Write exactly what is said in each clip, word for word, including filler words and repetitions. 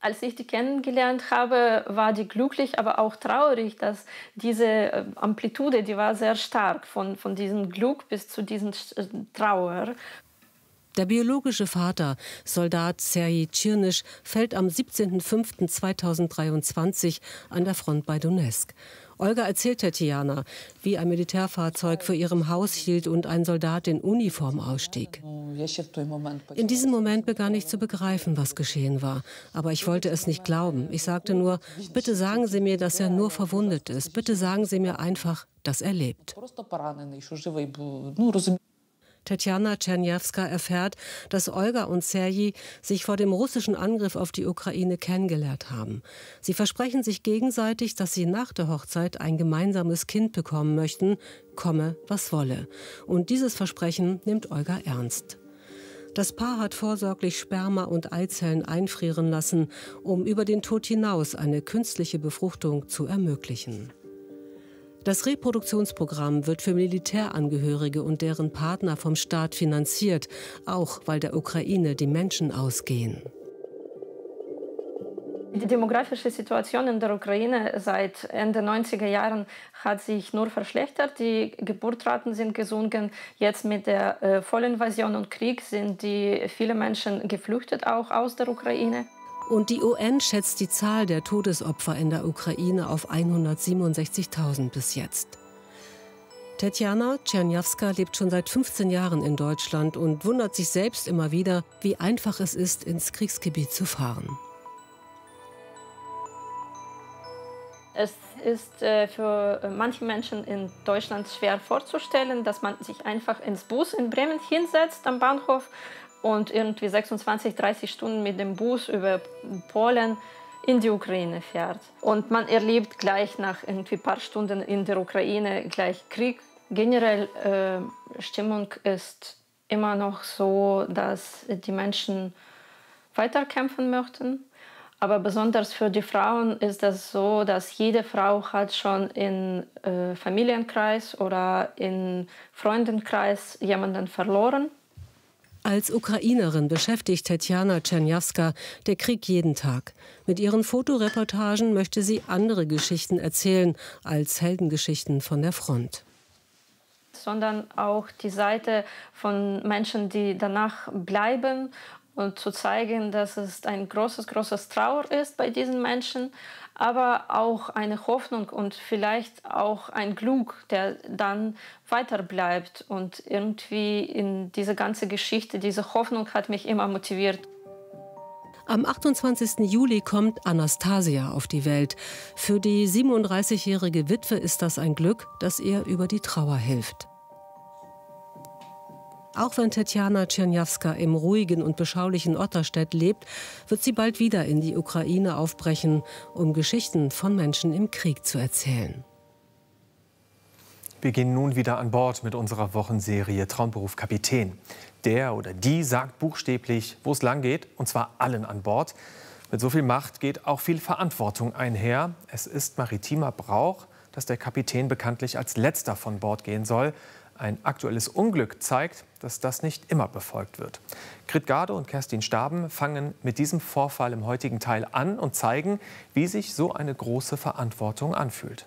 Als ich die kennengelernt habe, war die glücklich, aber auch traurig, dass diese äh, Amplitude, die war sehr stark, von, von diesem Glück bis zu diesem äh, Trauer. Der biologische Vater, Soldat Serhij Tschirnisch, fällt am siebzehnten fünften zweitausenddreiundzwanzig an der Front bei Donezk. Olga erzählt Tetjana, wie ein Militärfahrzeug vor ihrem Haus hielt und ein Soldat in Uniform ausstieg. In diesem Moment begann ich zu begreifen, was geschehen war. Aber ich wollte es nicht glauben. Ich sagte nur, bitte sagen Sie mir, dass er nur verwundet ist. Bitte sagen Sie mir einfach, dass er lebt. Tetjana Czerniawska erfährt, dass Olga und Serhij sich vor dem russischen Angriff auf die Ukraine kennengelernt haben. Sie versprechen sich gegenseitig, dass sie nach der Hochzeit ein gemeinsames Kind bekommen möchten, komme, was wolle. Und dieses Versprechen nimmt Olga ernst. Das Paar hat vorsorglich Sperma und Eizellen einfrieren lassen, um über den Tod hinaus eine künstliche Befruchtung zu ermöglichen. Das Reproduktionsprogramm wird für Militärangehörige und deren Partner vom Staat finanziert, auch weil der Ukraine die Menschen ausgehen. Die demografische Situation in der Ukraine seit Ende neunziger Jahren hat sich nur verschlechtert. Die Geburtsraten sind gesunken. Jetzt mit der äh, Vollinvasion und Krieg sind die viele Menschen geflüchtet, auch aus der Ukraine. Und die U N schätzt die Zahl der Todesopfer in der Ukraine auf hundertsiebenundsechzigtausend bis jetzt. Tetjana Czerniawska lebt schon seit fünfzehn Jahren in Deutschland und wundert sich selbst immer wieder, wie einfach es ist, ins Kriegsgebiet zu fahren. Es ist äh, für manche Menschen in Deutschland schwer vorzustellen, dass man sich einfach ins Bus in Bremen hinsetzt am Bahnhof und irgendwie sechsundzwanzig, dreißig Stunden mit dem Bus über Polen in die Ukraine fährt. Und man erlebt gleich nach irgendwie ein paar Stunden in der Ukraine gleich Krieg. Generell äh, Stimmung ist immer noch so, dass die Menschen weiterkämpfen möchten. Aber besonders für die Frauen ist das so, dass jede Frau hat schon im äh, Familienkreis oder im Freundenkreis jemanden verloren. Als Ukrainerin beschäftigt Tetjana Czerniawska der Krieg jeden Tag. Mit ihren Fotoreportagen möchte sie andere Geschichten erzählen als Heldengeschichten von der Front. Sondern auch die Seite von Menschen, die danach bleiben und zu zeigen, dass es ein großes, großes Trauer ist bei diesen Menschen, aber auch eine Hoffnung und vielleicht auch ein Glück, der dann weiter bleibt. Und irgendwie in diese ganze Geschichte, diese Hoffnung hat mich immer motiviert. Am achtundzwanzigsten Juli kommt Anastasia auf die Welt. Für die siebenunddreißigjährige Witwe ist das ein Glück, das ihr über die Trauer hilft. Auch wenn Tetjana Czerniawska im ruhigen und beschaulichen Otterstedt lebt, wird sie bald wieder in die Ukraine aufbrechen, um Geschichten von Menschen im Krieg zu erzählen. Wir gehen nun wieder an Bord mit unserer Wochenserie Traumberuf Kapitän. Der oder die sagt buchstäblich, wo es lang geht, und zwar allen an Bord. Mit so viel Macht geht auch viel Verantwortung einher. Es ist maritimer Brauch, dass der Kapitän bekanntlich als letzter von Bord gehen soll. Ein aktuelles Unglück zeigt, dass das nicht immer befolgt wird. Grit Garde und Kerstin Staben fangen mit diesem Vorfall im heutigen Teil an und zeigen, wie sich so eine große Verantwortung anfühlt.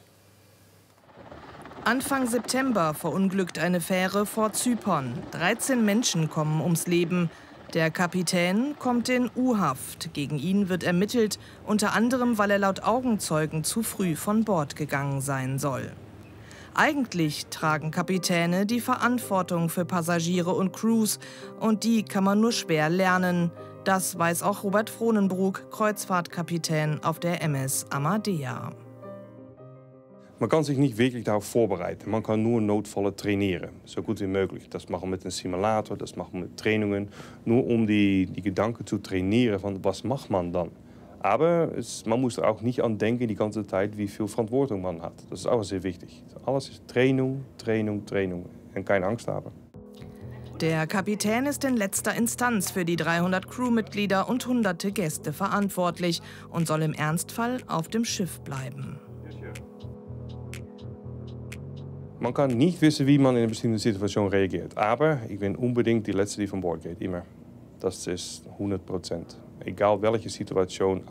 Anfang September verunglückt eine Fähre vor Zypern. dreizehn Menschen kommen ums Leben. Der Kapitän kommt in U-Haft. Gegen ihn wird ermittelt, unter anderem, weil er laut Augenzeugen zu früh von Bord gegangen sein soll. Eigentlich tragen Kapitäne die Verantwortung für Passagiere und Crews. Und die kann man nur schwer lernen. Das weiß auch Robert Frohnenbruck, Kreuzfahrtkapitän auf der M S Amadea. Man kann sich nicht wirklich darauf vorbereiten. Man kann nur Notfälle trainieren, so gut wie möglich. Das machen wir mit einem Simulator, das machen wir mit Trainingen. Nur um die, die Gedanken zu trainieren, von was macht man dann. Aber es, man muss er auch nicht an denken die ganze Zeit, wie viel Verantwortung man hat. Das ist auch sehr wichtig. Alles ist Training, Training, Training und keine Angst haben. Der Kapitän ist in letzter Instanz für die dreihundert Crewmitglieder und hunderte Gäste verantwortlich und soll im Ernstfall auf dem Schiff bleiben. Man kann nicht wissen, wie man in einer bestimmten Situation reagiert. Aber ich bin unbedingt die Letzte, die von Bord geht. Immer. Das ist hundert Prozent. Egal welche Situation.